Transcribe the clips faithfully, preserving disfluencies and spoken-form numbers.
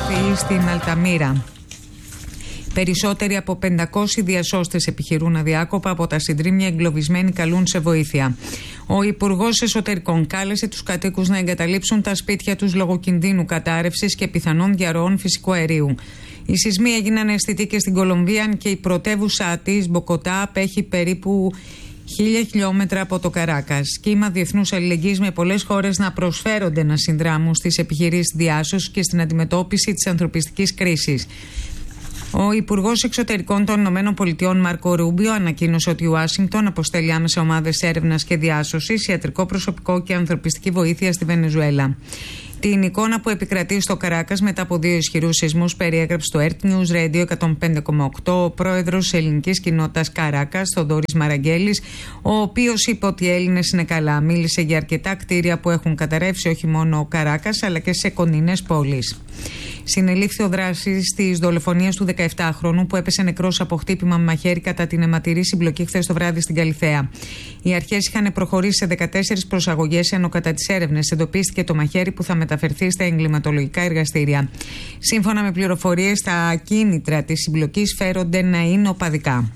χωθεί στην Αλταμίρα. Περισσότεροι από πεντακόσιοι διασώστες επιχειρούν αδιάκοπα από τα συντρίμμια, εγκλωβισμένοι καλούν σε βοήθεια. Ο Υπουργός Εσωτερικών κάλεσε τους κατοίκους να εγκαταλείψουν τα σπίτια τους λόγω κινδύνου κατάρρευσης και πιθανών διαρροών φυσικού αερίου. Οι σεισμοί έγιναν αισθητοί και στην Κολομβία και η πρωτεύουσα της, Μποκοτά, απέχει περίπου χίλια χιλιόμετρα από το Καράκας. Κύμα διεθνούς αλληλεγγύης με πολλές χώρες να προσφέρονται να συνδράμουν στις επιχειρήσεις διάσωσης και στην αντιμετώπιση της ανθρωπιστικής κρίσης. Ο Υπουργός Εξωτερικών των Ηνωμένων Πολιτειών Μάρκο Ρούμπιο ανακοίνωσε ότι η Ουάσιγκτον αποστέλει άμεσα ομάδες έρευνας και διάσωσης, ιατρικό προσωπικό και ανθρωπιστική βοήθεια στη Βενεζουέλα. Την εικόνα που επικρατεί στο Καράκας μετά από δύο ισχυρούς σεισμούς περιέγραψε το Earth News Radio εκατόν πέντε κόμμα οκτώ ο πρόεδρος της ελληνικής κοινότητας Καράκας, Θοδωρής Μαραγκέλης, ο οποίος είπε ότι οι Έλληνες είναι καλά. Μίλησε για αρκετά κτίρια που έχουν καταρρεύσει όχι μόνο ο Καράκας αλλά και σε κοντινές πόλεις. Συνελήφθη ο δράσης της δολοφονίας του δεκαεπτάχρονου που έπεσε νεκρός από χτύπημα με μαχαίρι κατά την αιματηρή συμπλοκή χθες το βράδυ στην Καλιθέα. Οι αρχές είχαν προχωρήσει σε δεκατέσσερις προσαγωγές, ενώ κατά τις έρευνες εντοπίστηκε το μαχαίρι που θα μεταφερθεί στα εγκληματολογικά εργαστήρια. Σύμφωνα με πληροφορίες, τα κίνητρα της συμπλοκής φέρονται να είναι οπαδικά.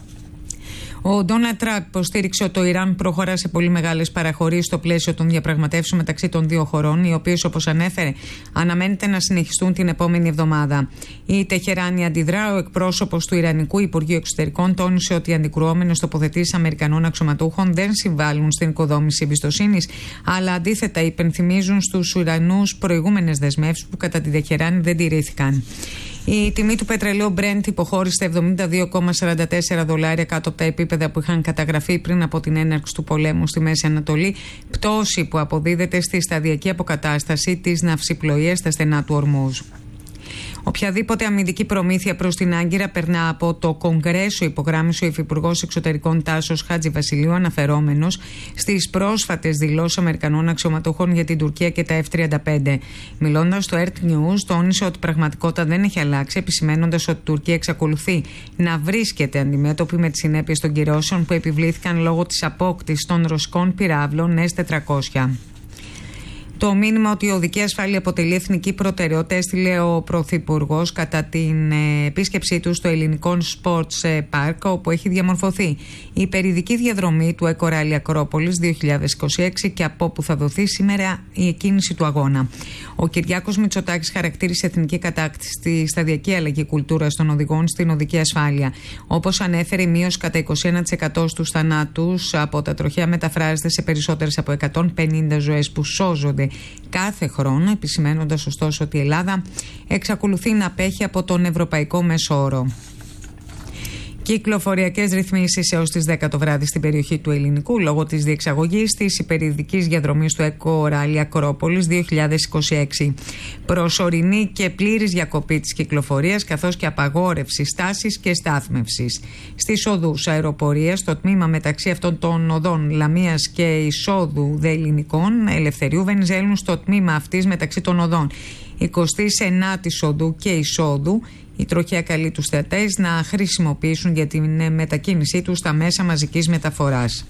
Ο Ντόναλντ Τραμπ υποστήριξε ότι το Ιράν προχωρά σε πολύ μεγάλες παραχωρήσεις στο πλαίσιο των διαπραγματεύσεων μεταξύ των δύο χωρών, οι οποίες, όπως ανέφερε, αναμένεται να συνεχιστούν την επόμενη εβδομάδα. Η Τεχεράνη αντιδρά. Ο εκπρόσωπος του Ιρανικού Υπουργείου Εξωτερικών τόνισε ότι οι αντικρουόμενες τοποθετήσεις Αμερικανών αξιωματούχων δεν συμβάλλουν στην οικοδόμηση εμπιστοσύνης, αλλά αντίθετα υπενθυμίζουν στους Ιρανούς προηγούμενες δεσμεύσεις που κατά τη Τεχεράνη δεν τηρήθηκαν. Η τιμή του πετρελαίου Brent υποχώρησε εβδομήντα δύο κόμμα σαράντα τέσσερα δολάρια κάτω από τα επίπεδα που είχαν καταγραφεί πριν από την έναρξη του πολέμου στη Μέση Ανατολή, πτώση που αποδίδεται στη σταδιακή αποκατάσταση της ναυσιπλοείας στα στενά του Ορμούζ. Οποιαδήποτε αμυντική προμήθεια προς την Άγκυρα περνά από το Κογκρέσο, υπογράμμισε ο Υφυπουργός Εξωτερικών Τάσος Χατζηβασιλείου, αναφερόμενος στις πρόσφατες δηλώσεις Αμερικανών αξιωματούχων για την Τουρκία και τα εφ τριάντα πέντε. Μιλώντας στο Earth News, τόνισε ότι η πραγματικότητα δεν έχει αλλάξει, επισημένοντας ότι η Τουρκία εξακολουθεί να βρίσκεται αντιμέτωπη με τις συνέπειες των κυρώσεων που επιβλήθηκαν λόγω της απόκτησης των ρωσικών πυράβλων ες τετρακόσια. Το μήνυμα ότι η οδική ασφάλεια αποτελεί εθνική προτεραιότητα έστειλε ο Πρωθυπουργός κατά την επίσκεψή του στο ελληνικό Sports Park, όπου έχει διαμορφωθεί η υπερηδική διαδρομή του Eco Rally Ακρόπολης δύο χιλιάδες είκοσι έξι και από όπου θα δοθεί σήμερα η εκκίνηση του αγώνα. Ο Κυριάκος Μητσοτάκης χαρακτήρισε εθνική κατάκτηση τη σταδιακή αλλαγή κουλτούρας των οδηγών στην οδική ασφάλεια. Όπως ανέφερε, η μείωση κατά είκοσι ένα τοις εκατό στους θανάτους από τα τροχαία μεταφράζεται σε περισσότερες από εκατόν πενήντα ζωές που σώζονται κάθε χρόνο, επισημένοντας ωστόσο ότι η Ελλάδα εξακολουθεί να απέχει από τον ευρωπαϊκό μέσο όρο. Κυκλοφοριακές ρυθμίσεις έως τις δέκα το βράδυ στην περιοχή του Ελληνικού λόγω της διεξαγωγής της υπερηδικής διαδρομής του Eco Rally Ακρόπολης δύο χιλιάδες είκοσι έξι. Προσωρινή και πλήρης διακοπή της κυκλοφορίας καθώς και απαγόρευση στάσης και στάθμευσης. Στις οδούς αεροπορίας, στο τμήμα μεταξύ αυτών των οδών Λαμίας και εισόδου Δε Ελληνικών Ελευθερίου Βενιζέλου, στο τμήμα αυτής μεταξύ των οδών εικοστής ενάτης οδού και εισόδου, η τροχέα καλεί τους θεατές να χρησιμοποιήσουν για την μετακίνησή τους στα μέσα μαζικής μεταφοράς.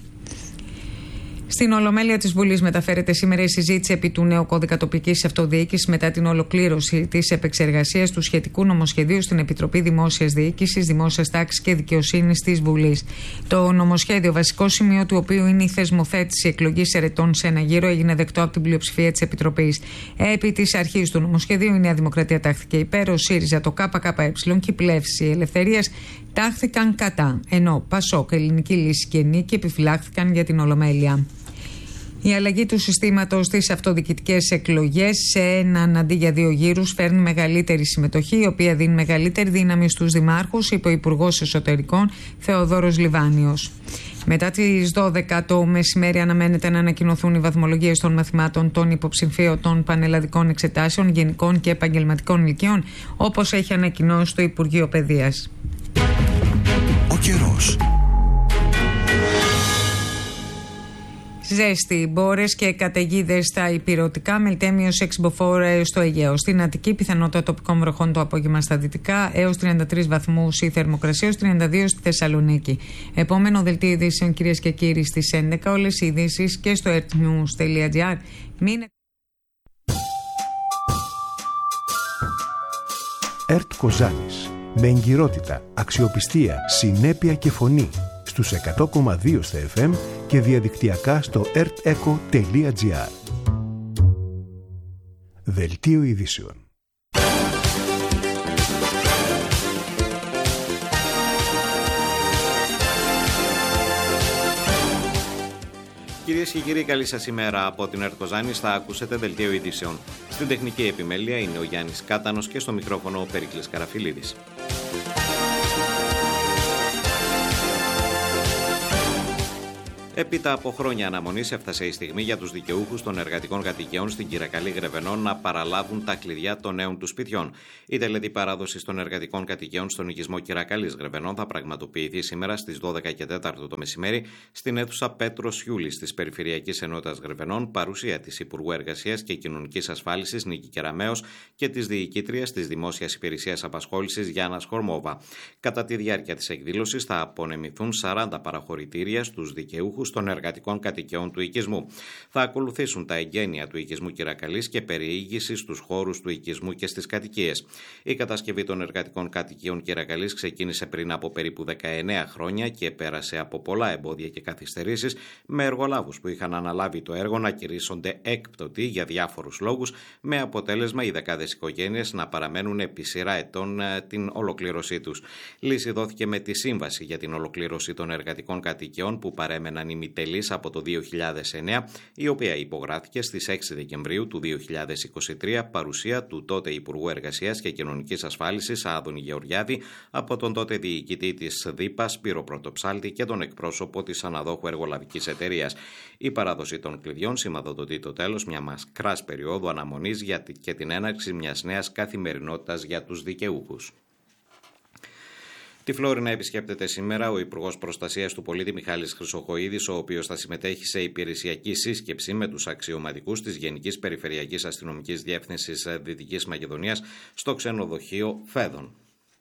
Στην Ολομέλεια της Βουλής μεταφέρεται σήμερα η συζήτηση επί του νέου κώδικα τοπικής αυτοδιοίκησης μετά την ολοκλήρωση της επεξεργασίας του σχετικού νομοσχεδίου στην Επιτροπή Δημόσιας Διοίκησης, Δημόσιας Τάξης και Δικαιοσύνης της Βουλής. Το νομοσχέδιο, βασικό σημείο του οποίου είναι η θεσμοθέτηση εκλογής ερετών σε ένα γύρο, έγινε δεκτό από την πλειοψηφία της Επιτροπής. Επί της αρχής του νομοσχεδίου, η Νέα Δημοκρατία τάχθηκε υπέρ, ο ΣΥΡΙΖΑ, το ΚΚΕ και η Πλεύση Ελευθερίας τάχθηκαν κατά, ενώ Πασόκ, Ελληνική Λύση και Νίκη επιφυλάχθηκαν για την Ολομέλεια. Η αλλαγή του συστήματος στις αυτοδιοικητικές εκλογές σε έναν αντί για δύο γύρους φέρνει μεγαλύτερη συμμετοχή, η οποία δίνει μεγαλύτερη δύναμη στους δημάρχους, είπε ο Υπουργός Εσωτερικών Θεοδόρος Λιβάνιος. Μετά τις δώδεκα το μεσημέρι αναμένεται να ανακοινωθούν οι βαθμολογίες των μαθημάτων των υποψηφίων των πανελλαδικών εξετάσεων γενικών και επαγγελματικών ηλικίων, όπως έχει ανακοινώσει το Υπουργείο Παιδείας. Ο καιρός. Ζέστη, μπόρες και καταιγίδες στα ηπειρωτικά, μελτέμιος έξι μποφόρ στο Αιγαίο. Στην Αττική, πιθανότητα τοπικών βροχών το απόγευμα στα δυτικά, έως τριάντα τρεις βαθμούς η θερμοκρασία, έως τριάντα δύο στη Θεσσαλονίκη. Επόμενο δελτίο ειδήσεων, κυρίες και κύριοι, στις έντεκα. Όλες οι ειδήσεις και στο earthnews τελεία gr. Μείνε... ΕΡΤ Κοζάνης. Με εγκυρότητα, αξιοπιστία, συνέπεια και φωνή. Στους εκατό κόμμα δύο στα εφ εμ και διαδικτυακά στο ερτ εκο τελεία τζι άρ. Δελτίο ειδήσεων. Κυρίες και κύριοι, καλή σας ημέρα από την ΕΡΤ Κοζάνης. Θα ακούσετε δελτίο ειδήσεων. Στην τεχνική επιμέλεια είναι ο Γιάννης Κάτανος και στο μικρόφωνο ο Περίκλης Καραφιλίδης. Έπειτα από χρόνια αναμονής έφτασε η στιγμή για τους δικαιούχους των εργατικών κατοικιών στην Κυρακαλή Γρεβενών να παραλάβουν τα κλειδιά των νέων τους σπιτιών. Η τελετή παράδοση των εργατικών κατοικιών στον οικισμό Κυρακαλής Γρεβενών θα πραγματοποιηθεί σήμερα στις δώδεκα και τέσσερα το μεσημέρι στην αίθουσα Πέτρος Γιούλης της Περιφερειακής Ενότητας Γρεβενών, παρουσία της Υπουργού Εργασίας και Κοινωνικής Ασφάλισης Νίκη Κεραμέως και της Διοικήτριας της Δημόσιας Υπηρεσίας Απασχόλησης Γιάννας Χορμόβα. Κατά τη διάρκεια της εκδήλωσης θα απονεμηθούν σαράντα παραχωρητήρια στους δικαιούχους των εργατικών κατοικιών του οικισμού. Θα ακολουθήσουν τα εγγένεια του οικισμού Κυρακαλής και περιήγηση στους χώρους του οικισμού και στις κατοικίες. Η κατασκευή των εργατικών κατοικιών Κυρακαλής ξεκίνησε πριν από περίπου δεκαεννέα χρόνια και πέρασε από πολλά εμπόδια και καθυστερήσεις, με εργολάβους που είχαν αναλάβει το έργο να κηρύσσονται έκπτωτοι για διάφορους λόγους, με αποτέλεσμα οι δεκάδες οικογένειες να παραμένουν επί σειρά ετών την ολοκλήρωσή τους. Λύση δόθηκε με τη Σύμβαση για την Ολοκλήρωση των Εργατικών Κατοικιών που παρέμεναν ημιτελής από το δύο χιλιάδες εννέα, η οποία υπογράφηκε στις έξι Δεκεμβρίου του δύο χιλιάδες είκοσι τρία, παρουσία του τότε Υπουργού Εργασίας και Κοινωνικής Ασφάλισης Άδωνη Γεωργιάδη, από τον τότε διοικητή της ΔΥΠΑ Σπύρο Πρωτοψάλτη και τον εκπρόσωπο της αναδόχου εργολαβικής εταιρείας. Η παράδοση των κλειδιών σηματοδοτεί το τέλος μια μακράς περίοδου αναμονής και την έναρξη μιας νέας καθημερινότητας για τους δικαιούχους. Τη Φλόρινα επισκέπτεται σήμερα ο Υπουργός Προστασίας του Πολίτη Μιχάλης Χρυσοχοΐδης, ο οποίος θα συμμετέχει σε υπηρεσιακή σύσκεψη με τους αξιωματικούς της Γενικής Περιφερειακής Αστυνομικής Διεύθυνσης Δυτικής Μακεδονίας στο ξενοδοχείο Φέδων.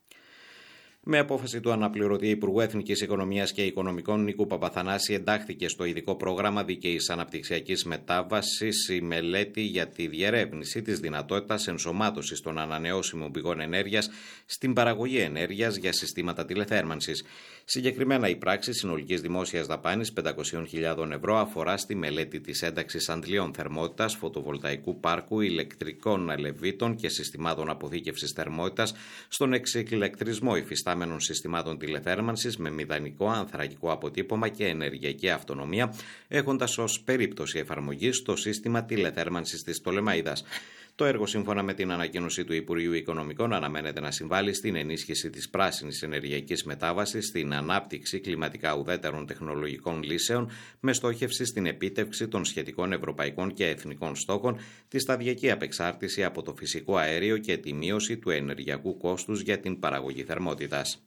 Με απόφαση του αναπληρωτή Υπουργού Εθνικής Οικονομίας και Οικονομικών Νίκου Παπαθανάση, εντάχθηκε στο ειδικό πρόγραμμα δίκαιης αναπτυξιακής μετάβασης η μελέτη για τη διερεύνηση της δυνατότητας ενσωμάτωσης των ανανεώσιμων πηγών ενέργειας στην παραγωγή ενέργειας για συστήματα τηλεθέρμανσης. Συγκεκριμένα, η πράξη συνολικής δημόσιας δαπάνης πεντακόσιες χιλιάδες ευρώ αφορά στη μελέτη της ένταξης αντλιών θερμότητας, φωτοβολταϊκού πάρκου, ηλεκτρικών αλεβίτων και συστημάτων αποθήκευσης θερμότητας στον εξηλεκτρισμό υφιστάμενων συστημάτων τηλεθέρμανσης με μηδανικό ανθρακικό αποτύπωμα και ενεργειακή αυτονομία, έχοντας ως περίπτωση εφαρμογής το σύστημα τηλεθέρμανσης της Πτολεμαΐδας. Το έργο, σύμφωνα με την ανακοίνωση του Υπουργείου Οικονομικών, αναμένεται να συμβάλλει στην ενίσχυση της πράσινης ενεργειακής μετάβασης, στην ανάπτυξη κλιματικά ουδέτερων τεχνολογικών λύσεων, με στόχευση στην επίτευξη των σχετικών ευρωπαϊκών και εθνικών στόχων, τη σταδιακή απεξάρτηση από το φυσικό αέριο και τη μείωση του ενεργειακού κόστους για την παραγωγή θερμότητας.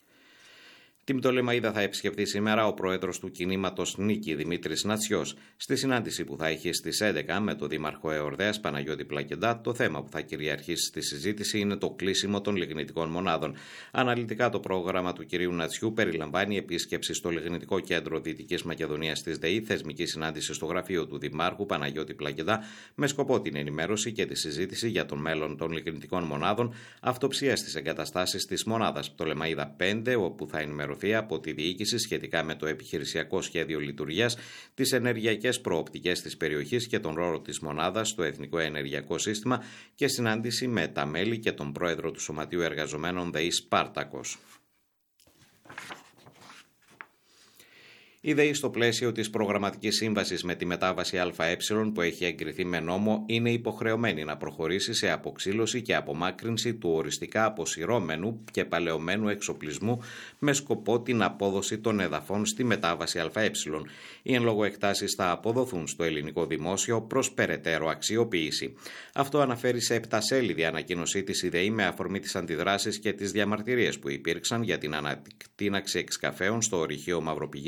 Την Πτολεμαΐδα θα επισκεφθεί σήμερα ο πρόεδρος του κινήματος Νίκη, Δημήτρης Νατσιός. Στη συνάντηση που θα έχει στις έντεκα με τον Δήμαρχο Εορδέας Παναγιώτη Πλακεντά, το θέμα που θα κυριαρχήσει στη συζήτηση είναι το κλείσιμο των λιγνητικών μονάδων. Αναλυτικά, το πρόγραμμα του κυρίου Νατσιού περιλαμβάνει επίσκεψη στο Λιγνητικό Κέντρο Δυτικής Μακεδονίας της ΔΕΗ, θεσμική συνάντηση στο γραφείο του Δημάρχου Παναγιώτη Πλακεντά, με σκοπό την ενημέρωση και τη συζήτηση για τον μέλλον των λιγνητικών μονάδων, αυτοψία στις εγκαταστάσεις της μονάδας Πτολεμαΐδα πέντε, όπου θα ενημερωθεί από τη διοίκηση σχετικά με το επιχειρησιακό σχέδιο λειτουργίας, τις ενεργειακές προοπτικές της περιοχής και τον ρόλο της μονάδας στο εθνικό ενεργειακό σύστημα και συνάντηση με τα μέλη και τον πρόεδρο του Σωματείου Εργαζομένων ΔΕΗ Σπάρτακος. Η ΔΕΗ, στο πλαίσιο της προγραμματικής σύμβασης με τη μετάβαση ΑΕ που έχει εγκριθεί με νόμο, είναι υποχρεωμένη να προχωρήσει σε αποξύλωση και απομάκρυνση του οριστικά αποσυρώμενου και παλαιωμένου εξοπλισμού με σκοπό την απόδοση των εδαφών στη μετάβαση ΑΕ. Οι εν λόγω εκτάσεις θα αποδοθούν στο ελληνικό δημόσιο προς περαιτέρω αξιοποίηση. Αυτό αναφέρει σε επτασέλιδη ανακοίνωσή της η ΔΕΗ με αφορμή τις αντιδράσεις και τις διαμαρτυρίες που υπήρξαν για την ανακτήναξη εξκαφέων στο ορυχείο Μαυροπηγής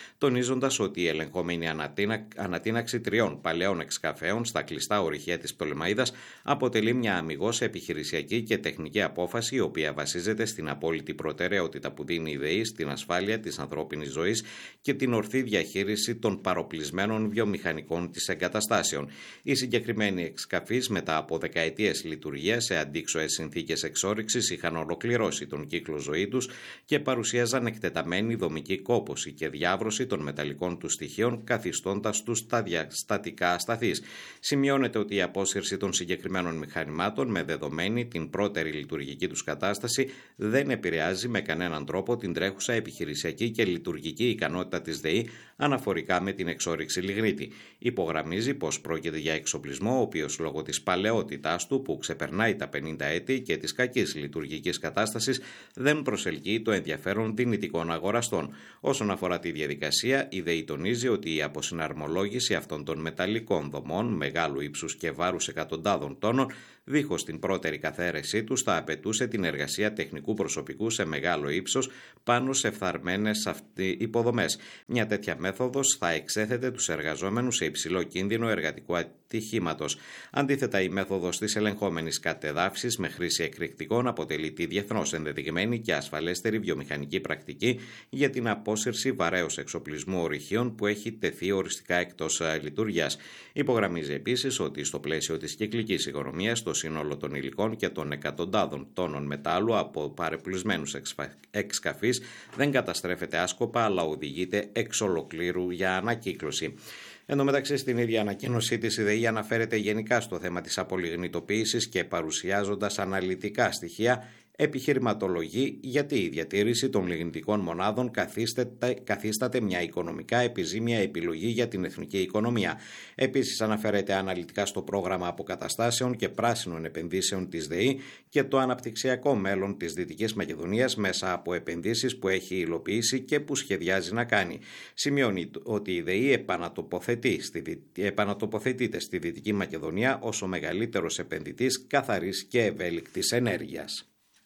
τονίζοντας ότι η ελεγχόμενη ανατείναξη τριών παλαιών εξκαφέων στα κλειστά ορυχεία της Πτολεμαΐδας αποτελεί μια αμιγώς επιχειρησιακή και τεχνική απόφαση, η οποία βασίζεται στην απόλυτη προτεραιότητα που δίνει η ΔΕΗ στην ασφάλεια της ανθρώπινης ζωής και την ορθή διαχείριση των παροπλισμένων βιομηχανικών της εγκαταστάσεων. Οι συγκεκριμένοι εξκαφείς, μετά από δεκαετίες λειτουργία σε αντίξωες συνθήκες εξόρυξης, είχαν ολοκληρώσει τον κύκλο ζωή τους και παρουσίαζαν εκτεταμένη δομική κόπωση και διάβρωση των μεταλλικών του στοιχείων, καθιστώντας τους στατικά ασταθείς. Σημειώνεται ότι η απόσυρση των συγκεκριμένων μηχανημάτων, με δεδομένη την πρώτερη λειτουργική τους κατάσταση, δεν επηρεάζει με κανέναν τρόπο την τρέχουσα επιχειρησιακή και λειτουργική ικανότητα της ΔΕΗ αναφορικά με την εξόρυξη λιγνίτη. Υπογραμμίζει πως πρόκειται για εξοπλισμό ο οποίος λόγω της παλαιότητάς του, που ξεπερνάει τα πενήντα έτη, και της κακής λειτουργικής κατάστασης δεν προσελκύει το ενδιαφέρον δυνητικών αγοραστών. Όσον αφορά τη διαδικασία, η ΔΕΗ τονίζει ότι η αποσυναρμολόγηση αυτών των μεταλλικών δομών μεγάλου ύψους και βάρους εκατοντάδων τόνων, δίχως την πρώτερη καθαίρεσή τους, θα απαιτούσε την εργασία τεχνικού προσωπικού σε μεγάλο ύψος πάνω σε φθαρμένες υποδομές. Μια τέτοια μέθοδος θα εξέθετε τους εργαζόμενους σε υψηλό κίνδυνο εργατικού ατυχήματος. Αντίθετα, η μέθοδος της ελεγχόμενης κατεδάφισης με χρήση εκρηκτικών αποτελεί τη διεθνώς ενδεδειγμένη και ασφαλέστερη βιομηχανική πρακτική για την απόσυρση βαρέως εξοπλισμού ορυχείων που έχει τεθεί οριστικά εκτός λειτουργίας. Υπογραμμίζει επίσης ότι στο πλαίσιο της κυκλικής οικονομίας, το σύνολο των υλικών και των εκατοντάδων τόνων μετάλλου από παρεπλισμένους εξκαφείς δεν καταστρέφεται άσκοπα, αλλά οδηγείται εξ ολοκλήρου για ανακύκλωση. Εν τω μεταξύ, στην ίδια ανακοίνωσή της, η ΔΕΗ αναφέρεται γενικά στο θέμα της απολιγνητοποίησης και, παρουσιάζοντας αναλυτικά στοιχεία, επιχειρηματολογεί γιατί η διατήρηση των λιγνητικών μονάδων καθίσταται μια οικονομικά επιζήμια επιλογή για την εθνική οικονομία. Επίσης, αναφέρεται αναλυτικά στο πρόγραμμα αποκαταστάσεων και πράσινων επενδύσεων της ΔΕΗ και το αναπτυξιακό μέλλον της Δυτικής Μακεδονίας μέσα από επενδύσεις που έχει υλοποιήσει και που σχεδιάζει να κάνει. Σημειώνει ότι η ΔΕΗ επανατοποθετεί στη, επανατοποθετείται στη Δυτική Μακεδονία ως ο μεγαλύτερος επενδυτής καθαρής και ευέλικτης ενέργειας.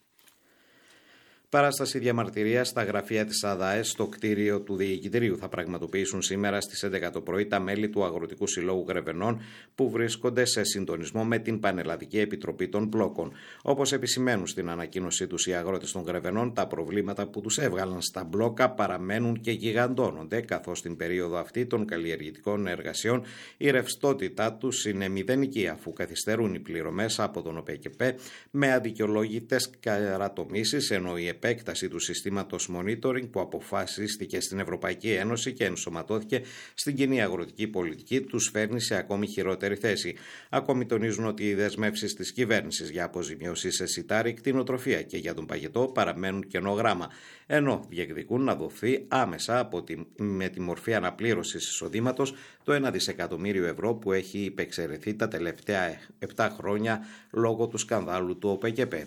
Παράσταση διαμαρτυρίας στα γραφεία της ΑΔΑΕΣ στο κτίριο του Διοικητηρίου θα πραγματοποιήσουν σήμερα στις έντεκα το πρωί τα μέλη του Αγροτικού Συλλόγου Γρεβενών, που βρίσκονται σε συντονισμό με την Πανελλαδική Επιτροπή των Μπλόκων. Όπως επισημαίνουν στην ανακοίνωσή τους οι αγρότες των Γρεβενών, τα προβλήματα που τους έβγαλαν στα μπλόκα παραμένουν και γιγαντώνονται, καθώς στην περίοδο αυτή των καλλιεργητικών εργασιών η ρευστότητά τους είναι μηδενική, αφού καθυστερούν οι πληρωμές από τον ΟΠΕΚΕΠΕ με αδικαιολόγητες καρατομήσεις, ενώ η επέκταση του συστήματος monitoring που αποφασίστηκε στην Ευρωπαϊκή Ένωση και ενσωματώθηκε στην κοινή αγροτική πολιτική τους φέρνει σε ακόμη χειρότερη θέση. Ακόμη τονίζουν ότι οι δεσμεύσεις της κυβέρνησης για αποζημιώσεις σε σιτάρι, κτηνοτροφία και για τον παγετό παραμένουν κενό γράμμα, ενώ διεκδικούν να δοθεί άμεσα από τη, με τη μορφή αναπλήρωσης εισοδήματος το ένα δισεκατομμύριο ευρώ που έχει υπεξαιρεθεί τα τελευταία επτά χρόνια λόγω του σκανδάλου του ΟΠΕΚΕΠΕ.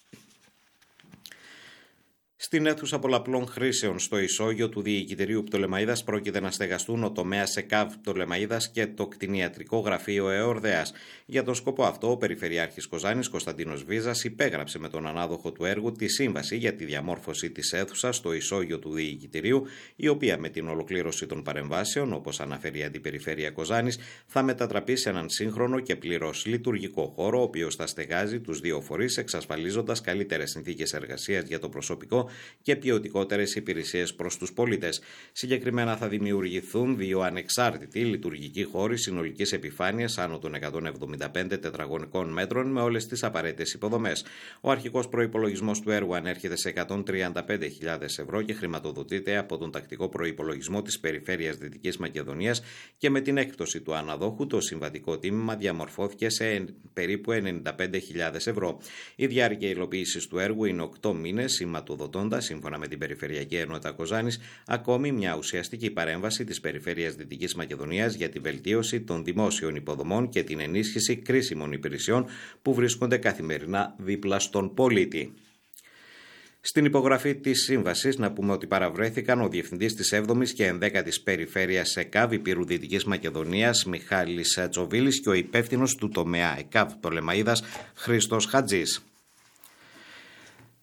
Στην αίθουσα πολλαπλών χρήσεων στο ισόγειο του Διοικητηρίου Πτολεμαΐδας πρόκειται να στεγαστούν ο τομέας ΕΚΑΒ Πτολεμαΐδας και το κτηνιατρικό γραφείο ΕΟΡΔΕΑΣ. Για τον σκοπό αυτό, ο Περιφερειάρχης Κοζάνης Κωνσταντίνος Βίζας υπέγραψε με τον ανάδοχο του έργου τη σύμβαση για τη διαμόρφωση της αίθουσας στο ισόγειο του Διοικητηρίου, η οποία με την ολοκλήρωση των παρεμβάσεων, όπως αναφέρει η Αντιπεριφέρεια Κοζάνης, θα μετατραπεί σε έναν σύγχρονο και πλήρως λειτουργικό χώρο, ο οποίος θα στεγάζει τους δύο φορείς, εξασφαλίζοντας καλύτερες συνθήκες εργασίας για το προσωπικό και ποιοτικότερες υπηρεσίες προς τους πολίτες. Συγκεκριμένα θα δημιουργηθούν δύο ανεξάρτητοι λειτουργικοί χώροι συνολικής επιφάνειας άνω των εκατόν εβδομήντα πέντε τετραγωνικών μέτρων με όλες τις απαραίτητες υποδομές. Ο αρχικός προϋπολογισμός του έργου ανέρχεται σε εκατόν τριάντα πέντε χιλιάδες ευρώ και χρηματοδοτείται από τον τακτικό προϋπολογισμό της Περιφέρειας Δυτικής Μακεδονίας, και με την έκπτωση του αναδόχου το συμβατικό τίμημα διαμορφώθηκε σε περίπου ενενήντα πέντε χιλιάδες ευρώ. Η διάρκεια υλοποίησης του έργου είναι οκτώ μήνες, σηματοδοτώντας, σύμφωνα με την Περιφερειακή Ενότητα Κοζάνης, ακόμη μια ουσιαστική παρέμβαση της Περιφέρειας Δυτικής Μακεδονίας για τη βελτίωση των δημόσιων υποδομών και την ενίσχυση κρίσιμων υπηρεσιών που βρίσκονται καθημερινά δίπλα στον πολίτη. Στην υπογραφή της σύμβασης, να πούμε ότι παραβρέθηκαν ο Διευθυντής της έβδομης και ενδέκατης Περιφέρειας ΕΚΑΒ Υπήρου Δυτικής Μακεδονίας Μιχάλης Τσοβίλης και ο υπεύθυνος του τομέα ΕΚΑΒ Πτολεμαΐδας Χρήστος Χατζής.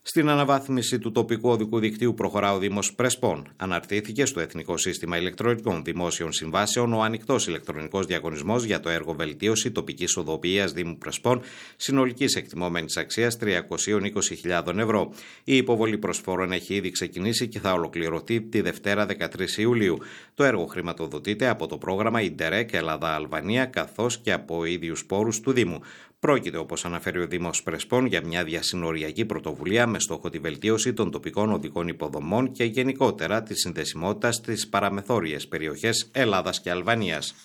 Στην αναβάθμιση του τοπικού οδικού δικτύου προχωρά ο Δήμος Πρεσπών. Αναρτήθηκε στο Εθνικό Σύστημα Ηλεκτρονικών Δημόσιων Συμβάσεων ο ανοιχτός ηλεκτρονικός διαγωνισμός για το έργο βελτίωση τοπικής οδοποιίας Δήμου Πρεσπών, συνολικής εκτιμόμενης αξίας τριακόσιες είκοσι χιλιάδες ευρώ. Η υποβολή προσφορών έχει ήδη ξεκινήσει και θα ολοκληρωθεί τη Δευτέρα δεκατρείς Ιουλίου. Το έργο χρηματοδοτείται από το πρόγραμμα Ιντερεκ Ελλάδα-Αλβανία καθώς και από ίδιους πόρους του Δήμου. Πρόκειται, όπως αναφέρει ο Δήμος Πρεσπών, για μια διασυνοριακή πρωτοβουλία με στόχο τη βελτίωση των τοπικών οδικών υποδομών και γενικότερα τη συνδεσιμότητα στις παραμεθόριες περιοχές Ελλάδας και Αλβανίας.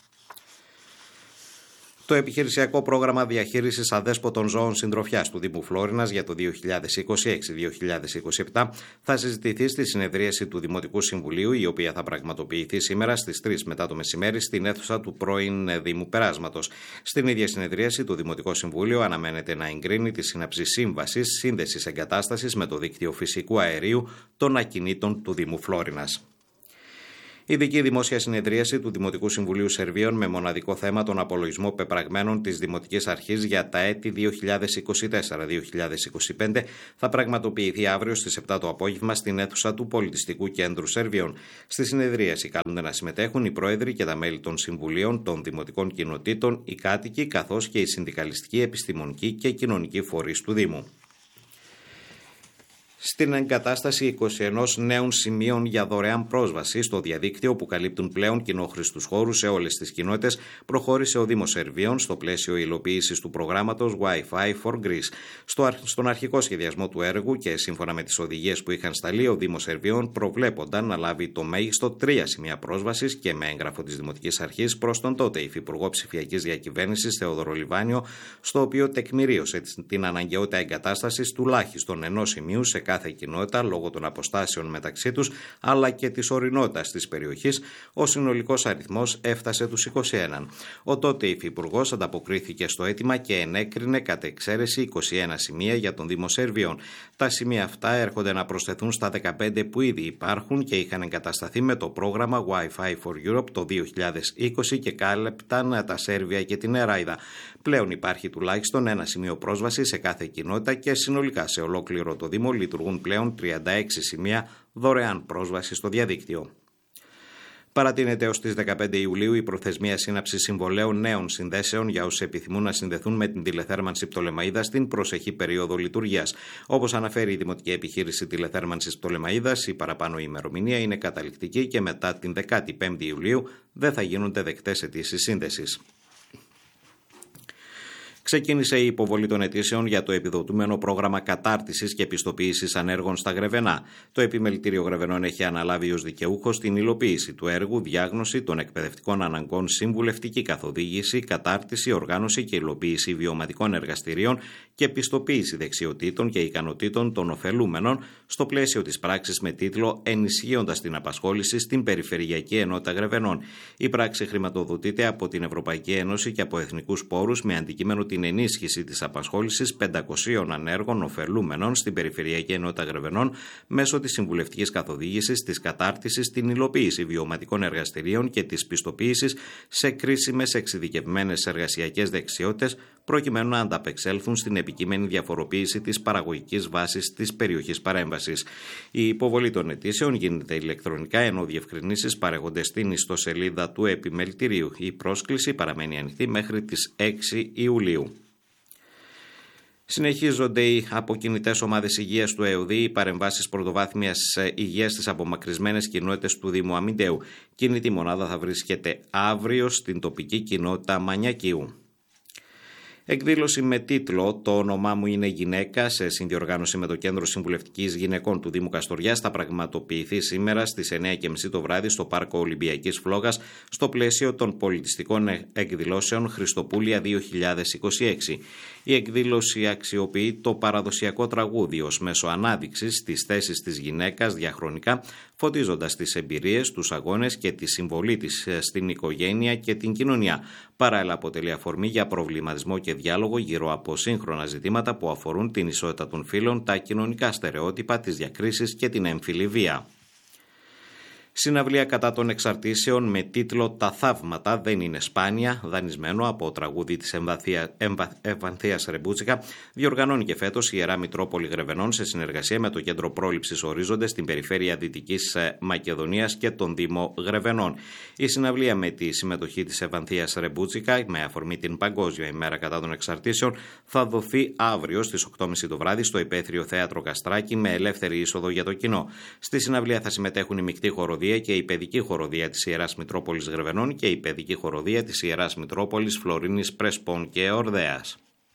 Το επιχειρησιακό πρόγραμμα διαχείρισης αδέσποτων ζώων συντροφιάς του Δήμου Φλόρινας για το δύο χιλιάδες είκοσι έξι δύο χιλιάδες είκοσι επτά θα συζητηθεί στη συνεδρίαση του Δημοτικού Συμβουλίου, η οποία θα πραγματοποιηθεί σήμερα στις τρεις μετά το μεσημέρι στην αίθουσα του πρώην Δήμου Περάσματος. Στην ίδια συνεδρίαση, το Δημοτικό Συμβούλιο αναμένεται να εγκρίνει τη σύναψη σύμβασης σύνδεσης εγκατάστασης με το δίκτυο φυσικού αερίου των ακινήτων του Δήμου Φλόρινας. Ειδική δημόσια συνεδρίαση του Δημοτικού Συμβουλίου Σερβίων με μοναδικό θέμα τον απολογισμό πεπραγμένων της Δημοτικής Αρχής για τα έτη δύο χιλιάδες είκοσι τέσσερα δύο χιλιάδες είκοσι πέντε θα πραγματοποιηθεί αύριο στις επτά το απόγευμα στην αίθουσα του Πολιτιστικού Κέντρου Σερβίων. Στη συνεδρίαση καλούνται να συμμετέχουν οι πρόεδροι και τα μέλη των Συμβουλίων των Δημοτικών Κοινοτήτων, οι κάτοικοι καθώς και οι συνδικαλιστικοί, επιστημονικοί και κοινωνικοί φορείς του Δήμου. Στην εγκατάσταση είκοσι ένα νέων σημείων για δωρεάν πρόσβαση στο διαδίκτυο που καλύπτουν πλέον κοινόχρηστους χώρους σε όλες τις κοινότητες, προχώρησε ο Δήμος Σερβίων στο πλαίσιο υλοποίησης του προγράμματος Wi-Fi for Greece. Στο, στον αρχικό σχεδιασμό του έργου και σύμφωνα με τις οδηγίες που είχαν σταλεί, ο Δήμος Σερβίων προβλέπονταν να λάβει το μέγιστο τρία σημεία πρόσβασης και με έγγραφο της Δημοτικής Αρχής προς τον τότε Υφυπουργό Ψηφιακής Διακυβέρνησης Θεόδωρο Λιβάνιο, στο οποίο τεκμηρίωσε την αναγκαιότητα εγκατάστασης τουλάχιστον ενός σημείου σε κάθε κοινότητα λόγω των αποστάσεων μεταξύ τους αλλά και της ορεινότητας της περιοχής. Ο συνολικός αριθμός έφτασε τους είκοσι ένα. Ο τότε Υφυπουργός ανταποκρίθηκε στο αίτημα και ενέκρινε κατ' εξαίρεση είκοσι ένα σημεία για τον Δήμο Σερβίων. Τα σημεία αυτά έρχονται να προσθεθούν στα δεκαπέντε που ήδη υπάρχουν και είχαν εγκατασταθεί με το πρόγραμμα Wi-Fi for Europe το δύο χιλιάδες είκοσι και κάλυπταν τα Σέρβια και την Εράιδα. Πλέον υπάρχει τουλάχιστον ένα σημείο πρόσβαση σε κάθε κοινότητα και συνολικά σε ολόκληρο το Δήμο λειτουργούν πλέον τριάντα έξι σημεία δωρεάν πρόσβαση στο διαδίκτυο. Παρατείνεται έως τις δεκαπέντε Ιουλίου η προθεσμία σύναψης συμβολέων νέων συνδέσεων για όσους επιθυμούν να συνδεθούν με την τηλεθέρμανση Πτολεμαΐδας στην προσεχή περίοδο λειτουργίας. Όπως αναφέρει η Δημοτική Επιχείρηση Τηλεθέρμανσης Πτολεμαΐδας, η παραπάνω ημερομηνία είναι καταληκτική και μετά την δεκαπέντε Ιουλίου δεν θα γίνονται δεκτές αιτήσεις σύνδεσης. Ξεκίνησε η υποβολή των αιτήσεων για το επιδοτούμενο πρόγραμμα κατάρτισης και επιστοποίησης ανέργων στα Γρεβενά. Το Επιμελητήριο Γρεβενών έχει αναλάβει ως δικαιούχος την υλοποίηση του έργου, διάγνωση των εκπαιδευτικών αναγκών, συμβουλευτική καθοδήγηση, κατάρτιση, οργάνωση και υλοποίηση βιωματικών εργαστηρίων και επιστοποίηση δεξιοτήτων και ικανοτήτων των ωφελούμενων στο πλαίσιο της πράξης με τίτλο «Ενισχύοντας την απασχόληση στην Περιφερειακή Ενότητα Γρεβενών». Η πράξη χρηματοδοτείται από την Ευρωπαϊκή Ένωση και από εθνικούς πόρους με αντικείμενο την ενίσχυση της απασχόλησης πεντακοσίων ανέργων ωφελούμενων στην Περιφερειακή Ενότητα Γρεβενών μέσω της συμβουλευτικής καθοδήγησης, της κατάρτισης, την υλοποίηση βιωματικών εργαστηρίων και της πιστοποίησης σε κρίσιμες εξειδικευμένες εργασιακές δεξιότητες, προκειμένου να ανταπεξέλθουν στην επικείμενη διαφοροποίηση της παραγωγικής βάσης της περιοχής παρέμβασης. Η υποβολή των αιτήσεων γίνεται ηλεκτρονικά, ενώ διευκρινήσεις παρέχονται στην ιστοσελίδα του Επιμελητηρίου. Η πρόσκληση παραμένει ανοιχτή μέχρι τις έξι Ιουλίου. Συνεχίζονται οι αποκινητές ομάδες υγείας του ΕΟΔΗ, οι παρεμβάσεις πρωτοβάθμιας υγείας στις απομακρυσμένες κοινότητες του Δήμου Αμυντέου. Κινητή μονάδα θα βρίσκεται αύριο στην τοπική κοινότητα Μανιακίου. Εκδήλωση με τίτλο «Το όνομά μου είναι γυναίκα» σε συνδιοργάνωση με το Κέντρο Συμβουλευτικής Γυναικών του Δήμου Καστοριάς θα πραγματοποιηθεί σήμερα στις εννιά και μισή το βράδυ στο Πάρκο Ολυμπιακής Φλόγας στο πλαίσιο των πολιτιστικών εκδηλώσεων Χριστοπούλια δύο χιλιάδες είκοσι έξι. Η εκδήλωση αξιοποιεί το παραδοσιακό τραγούδι ως μέσο ανάδειξης της θέσης της γυναίκας διαχρονικά, φωτίζοντας τις εμπειρίες, τους αγώνες και τη συμβολή της στην οικογένεια και την κοινωνία. Παράλληλα αποτελεί αφορμή για προβληματισμό και διάλογο γύρω από σύγχρονα ζητήματα που αφορούν την ισότητα των φύλων, τα κοινωνικά στερεότυπα, τις διακρίσεις και την έμφυλη βία. Συναυλία κατά των εξαρτήσεων με τίτλο «Τα θαύματα δεν είναι σπάνια», δανεισμένο από τραγούδι της Ευανθίας Ρεμπούτσικα, διοργανώνει και φέτος η Ιερά Μητρόπολη Γρεβενών σε συνεργασία με το Κέντρο Πρόληψης Ορίζοντες στην περιφέρεια Δυτικής Μακεδονίας και τον Δήμο Γρεβενών. Η συναυλία με τη συμμετοχή της Ευανθίας Ρεμπούτσικα με αφορμή την Παγκόσμια ημέρα κατά των εξαρτήσεων θα δοθεί αύριο στις οκτώ και μισή το βράδυ στο Υπαίθριο Θέατρο Καστράκη με ελεύθερη είσοδο για το κοινό. Στη συναυλία θα συμμετέχουν η μεικτή χοροδία και η παιδική χοροδία της Ιεράς Μητρόπολης Γρεβενών και η παιδική χοροδία της Ιεράς Μητρόπολης Φλωρίνης Πρεσπών και Ορδέας.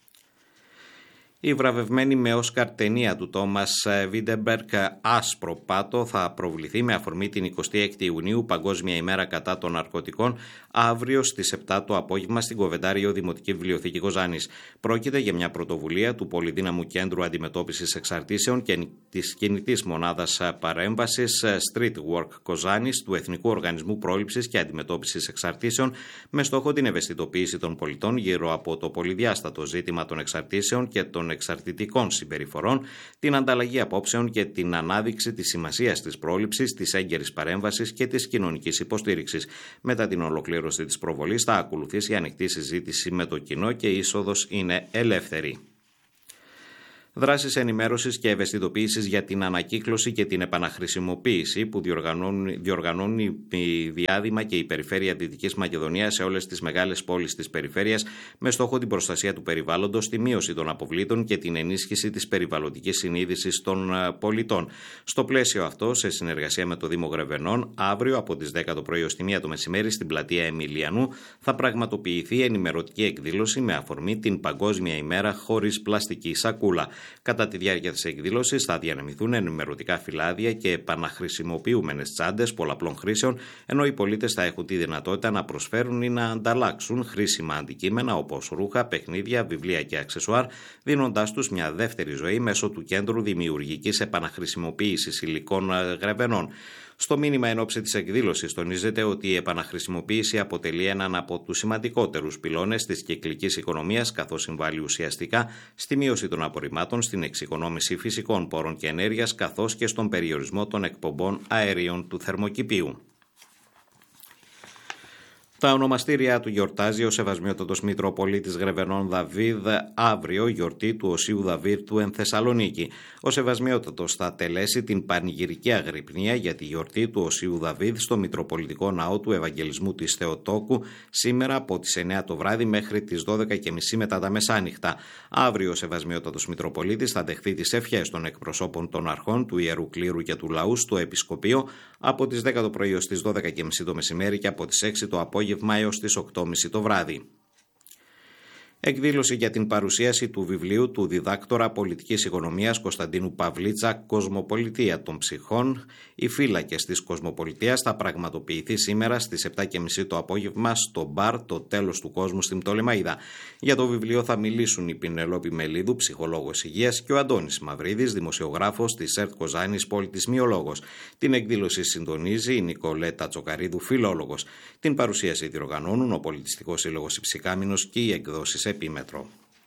Η βραβευμένη με Όσκαρ ταινία του Τόμας Βίντεμπεργκ «Άσπρο Πάτο» θα προβληθεί με αφορμή την εικοστή έκτη Ιουνίου, Παγκόσμια ημέρα κατά των ναρκωτικών, αύριο στις επτά το απόγευμα στην Κοβεντάριο Δημοτική Βιβλιοθήκη Κοζάνης. Πρόκειται για μια πρωτοβουλία του Πολυδύναμου Κέντρου Αντιμετώπισης Εξαρτήσεων και της κινητής μονάδας παρέμβασης Street Work Κοζάνης του Εθνικού Οργανισμού Πρόληψης και Αντιμετώπισης Εξαρτήσεων, με στόχο την ευαισθητοποίηση των πολιτών γύρω από το πολυδιάστατο ζήτημα των εξαρτήσεων και των εξαρτητικών συμπεριφορών, την ανταλλαγή απόψεων και την ανάδειξη της σημασίας της πρόληψης, της έγκαιρης παρέμβασης και της κοινωνικής υποστήριξης. Μετά την ολοκλήρωση της προβολής θα ακολουθήσει ανοιχτή συζήτηση με το κοινό και η είσοδος είναι ελεύθερη. Δράσεις ενημέρωσης και ευαισθητοποίησης για την ανακύκλωση και την επαναχρησιμοποίηση που διοργανώνουν, διοργανώνουν η Διάδημα και η Περιφέρεια Δυτικής Μακεδονίας σε όλες τις μεγάλες πόλεις της περιφέρειας, με στόχο την προστασία του περιβάλλοντος, τη μείωση των αποβλήτων και την ενίσχυση της περιβαλλοντικής συνείδησης των πολιτών. Στο πλαίσιο αυτό, σε συνεργασία με το Δήμο Γρεβενών, αύριο από τις δέκα το πρωί ως τη μία το μεσημέρι στην πλατεία Εμιλιανού θα πραγματοποιηθεί ενημερωτική εκδήλωση με αφορμή την Παγκόσμια ημέρα χωρίς πλαστική σακούλα. Κατά τη διάρκεια της εκδήλωσης θα διανεμηθούν ενημερωτικά φυλάδια και επαναχρησιμοποιούμενες τσάντες πολλαπλών χρήσεων, ενώ οι πολίτες θα έχουν τη δυνατότητα να προσφέρουν ή να ανταλλάξουν χρήσιμα αντικείμενα όπως ρούχα, παιχνίδια, βιβλία και αξεσουάρ, δίνοντάς τους μια δεύτερη ζωή μέσω του Κέντρου Δημιουργικής Επαναχρησιμοποίησης Υλικών Γρεβενών. Στο μήνυμα εν ώψη της εκδήλωσης τονίζεται ότι η επαναχρησιμοποίηση αποτελεί έναν από τους σημαντικότερους πυλώνες της κυκλικής οικονομίας, καθώς συμβάλλει ουσιαστικά στη μείωση των απορριμμάτων, στην εξοικονόμηση φυσικών πόρων και ενέργειας, καθώς και στον περιορισμό των εκπομπών αερίων του θερμοκηπίου. Τα ονομαστήρια του γιορτάζει ο Σεβασμιότατος Μητροπολίτης Γρεβενών Δαβίδ αύριο, γιορτή του Οσίου Δαβύρτου εν Θεσσαλονίκη. Ο Σεβασμιότατος θα τελέσει την πανηγυρική αγρυπνία για τη γιορτή του Οσίου Δαβίδ στο Μητροπολιτικό Ναό του Ευαγγελισμού της Θεοτόκου σήμερα από τις εννιά το βράδυ μέχρι τις δώδεκα και μισή μετά τα μεσάνυχτα. Αύριο ο Σεβασμιότατος Μητροπολίτης θα δεχθεί τις ευχές των εκπροσώπων των αρχών του Ιερού Κλήρου και του Λαού στο Επισκοπείο από τις δέκα το πρωί ως τις δώδεκα και μισή το μεσημέρι και από τις έξι το απόγευμα έως τις οκτώ και μισή το βράδυ. Εκδήλωση για την παρουσίαση του βιβλίου του διδάκτορα πολιτικής οικονομίας Κωνσταντίνου Παυλίτσα «Κοσμοπολιτεία των ψυχών. Οι φύλακες της Κοσμοπολιτείας» θα πραγματοποιηθεί σήμερα στις επτά και μισή το απόγευμα στο μπαρ «Το τέλος του κόσμου» στην Πτολεμαΐδα. Για το βιβλίο θα μιλήσουν η Πινελόπη Μελίδου, ψυχολόγος υγείας, και ο Αντώνης Μαυρίδης, δημοσιογράφος της ΕΡΤ Κοζάνης, πολιτισμιολόγος. Την εκδήλωση συντονίζει η Νικολέτα Τσοκαρίδου, φιλόλογος. Την παρουσίαση διοργανώνουν ο Πολιτιστικός Σύλλογος Υψηκάμινος και οι εκδόσεις Επίμετρο.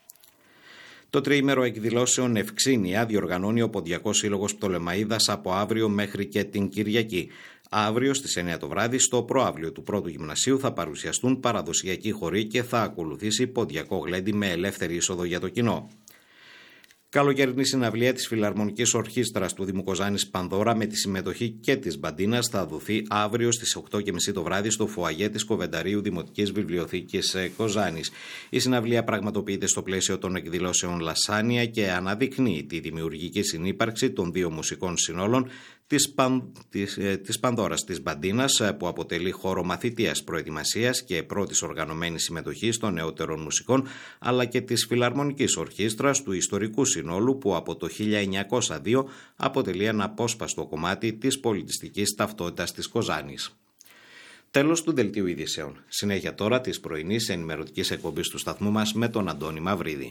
Το τριήμερο εκδηλώσεων Ευξήνια διοργανώνει ο Ποντιακός Σύλλογος Πτολεμαΐδας από αύριο μέχρι και την Κυριακή. Αύριο στις εννιά το βράδυ στο προαύλιο του πρώτου γυμνασίου θα παρουσιαστούν παραδοσιακοί χοροί και θα ακολουθήσει ποντιακό γλέντι με ελεύθερη είσοδο για το κοινό. Καλοκαιρινή συναυλία της Φιλαρμονικής Ορχήστρας του Δήμου Κοζάνης Πανδώρα με τη συμμετοχή και της Μπαντίνας θα δοθεί αύριο στις οκτώ και μισή το βράδυ στο φουαγέ της Κοβενταρίου Δημοτικής Βιβλιοθήκης Κοζάνης. Η συναυλία πραγματοποιείται στο πλαίσιο των εκδηλώσεων Λασάνια και αναδεικνύει τη δημιουργική συνύπαρξη των δύο μουσικών συνόλων της, Παν, της, ε, της Πανδώρας της Μπαντίνας, που αποτελεί χώρο μαθητείας προετοιμασίας και πρώτης οργανωμένης συμμετοχής των νεότερων μουσικών, αλλά και της Φιλαρμονικής Ορχήστρας του Ιστορικού Συνόλου, που από το χίλια εννιακόσια δύο αποτελεί ένα απόσπαστο κομμάτι της πολιτιστικής ταυτότητας της Κοζάνης. Τέλος του δελτίου ειδήσεων. Συνέχεια τώρα της πρωινής ενημερωτικής εκπομπής του σταθμού μας με τον Αντώνη Μαυρίδη.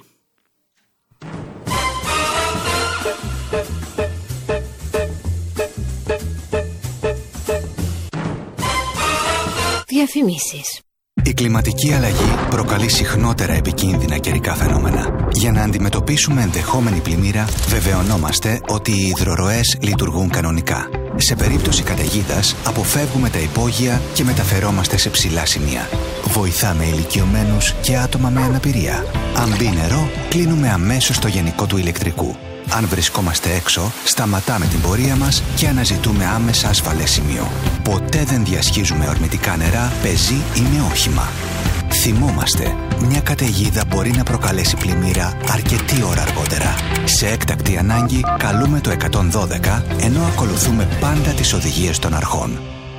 Διαφημίσεις. Η κλιματική αλλαγή προκαλεί συχνότερα επικίνδυνα καιρικά φαινόμενα. Για να αντιμετωπίσουμε ενδεχόμενη πλημμύρα, βεβαιωνόμαστε ότι οι υδροροές λειτουργούν κανονικά. Σε περίπτωση καταιγίδας, αποφεύγουμε τα υπόγεια και μεταφερόμαστε σε ψηλά σημεία. Βοηθάμε ηλικιωμένους και άτομα με αναπηρία. Αν μπει νερό, κλείνουμε αμέσως το γενικό του ηλεκτρικού. Αν βρισκόμαστε έξω, σταματάμε την πορεία μας και αναζητούμε άμεσα ασφαλές σημείο. Ποτέ δεν διασχίζουμε ορμητικά νερά, πεζή ή με όχημα. Θυμόμαστε, μια καταιγίδα μπορεί να προκαλέσει πλημμύρα αρκετή ώρα αργότερα. Σε έκτακτη ανάγκη, καλούμε το εκατόν δώδεκα, ενώ ακολουθούμε πάντα τις οδηγίες των αρχών.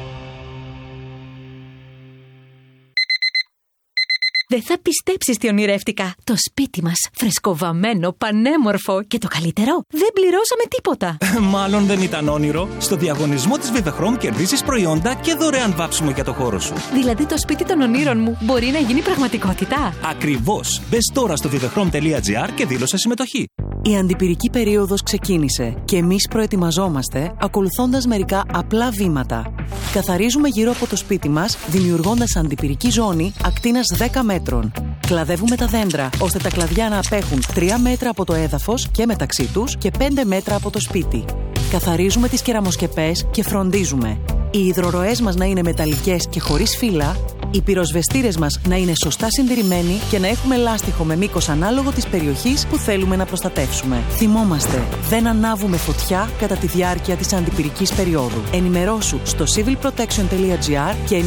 Δεν θα πιστέψεις τι ονειρεύτηκα. Το σπίτι μας, φρεσκοβαμμένο, πανέμορφο και το καλύτερο, δεν πληρώσαμε τίποτα. Μάλλον δεν ήταν όνειρο. Στο διαγωνισμό της Vivechrome κερδίζεις προϊόντα και δωρεάν βάψιμο για το χώρο σου. Δηλαδή το σπίτι των ονείρων μου μπορεί να γίνει πραγματικότητα. Ακριβώς. Μπες τώρα στο vivechrome τελεία gr και δήλωσε συμμετοχή. Η αντιπυρική περίοδος ξεκίνησε και εμείς προετοιμαζόμαστε ακολουθώντας μερικά απλά βήματα. Καθαρίζουμε γύρω από το σπίτι μας, δημιουργώντας αντιπυρική ζώνη ακτίνας δέκα μέτρων. Κλαδεύουμε τα δέντρα, ώστε τα κλαδιά να απέχουν τρία μέτρα από το έδαφος και μεταξύ τους και πέντε μέτρα από το σπίτι. Καθαρίζουμε τις κεραμοσκεπές και φροντίζουμε οι υδροροές μας να είναι μεταλλικές και χωρίς φύλλα, οι πυροσβεστήρες μας να είναι σωστά συντηρημένοι και να έχουμε λάστιχο με μήκος ανάλογο της περιοχής που θέλουμε να προστατεύσουμε. Θυμόμαστε, δεν ανάβουμε φωτιά κατά τη διάρκεια της αντιπυρικής περίοδου. Ενημερώσου στο civil protection τελεία gr και